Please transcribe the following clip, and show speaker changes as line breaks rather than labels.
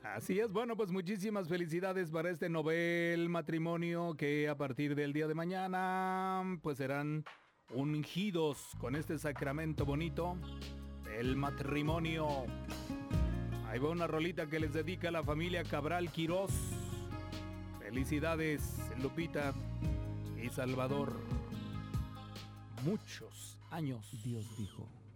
Así es, bueno, pues muchísimas felicidades para este novel matrimonio que a partir del día de mañana pues serán ungidos con este sacramento bonito del matrimonio. Ahí va una rolita que les dedica a la familia Cabral Quirós. Felicidades, Lupita y Salvador. Muchos años, Dios dijo.